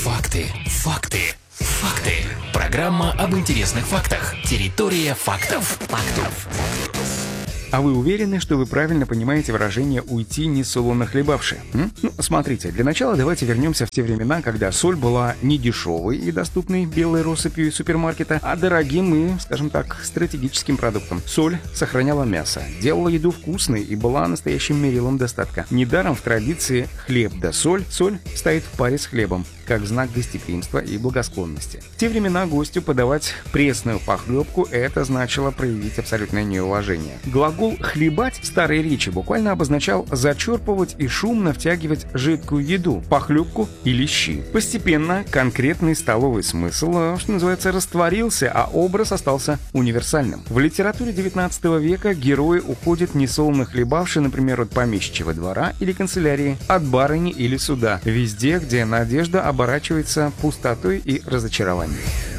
Факты, факты, факты. Программа об интересных фактах. Территория фактов. А вы уверены, что вы правильно понимаете выражение «уйти несолоно хлебавши»? Смотрите, для начала давайте вернемся в те времена, когда соль была не дешевой и доступной белой россыпью из супермаркета, а дорогим и, скажем так, стратегическим продуктом. Соль сохраняла мясо, делала еду вкусной и была настоящим мерилом достатка. Недаром в традиции хлеб да соль стоит в паре с хлебом, как знак гостеприимства и благосклонности. В те времена гостю подавать пресную похлебку — это значило проявить абсолютное неуважение. Глагол «хлебать» в старой речи буквально обозначал зачерпывать и шумно втягивать жидкую еду, похлебку или щи. Постепенно конкретный столовый смысл, что называется, растворился, а образ остался универсальным. В литературе 19 века герои уходят несолоно хлебавши, например, от помещичьего двора или канцелярии, от барыни или суда, везде, где надежда оборачивается пустотой и разочарованием.